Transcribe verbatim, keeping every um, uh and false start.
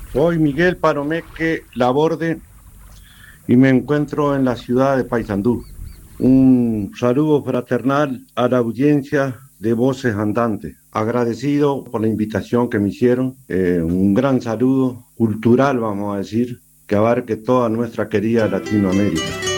Soy Miguel Paromeque Laborde y me encuentro en la ciudad de Paysandú. Un saludo fraternal a la audiencia de Voces Andantes. Agradecido por la invitación que me hicieron. Eh, un gran saludo cultural, vamos a decir, que abarque toda nuestra querida Latinoamérica.